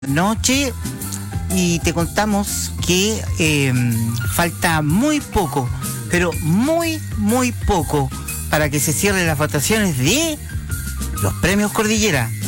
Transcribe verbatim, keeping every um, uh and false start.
Noche y te contamos que eh, falta muy poco, pero muy, muy poco para que se cierren las votaciones de los premios Cordillera.